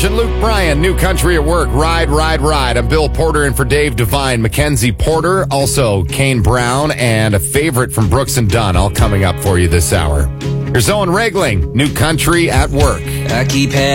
and Luke Bryan, New Country at Work, Ride, Ride, Ride. I'm Bill Porter in for Dave Devine, Mackenzie Porter, also Kane Brown, and a favorite from Brooks and Dunn, all coming up for you this hour. Here's Owen Regling, New Country at Work. I keep